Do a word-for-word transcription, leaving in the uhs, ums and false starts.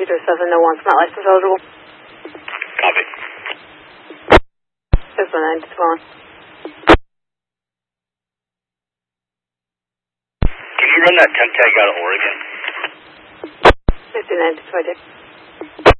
two zero seven, no one from that license eligible. Copy. six one nine, two one. Can you run that temp tag out of Oregon? fifty-nine, two two.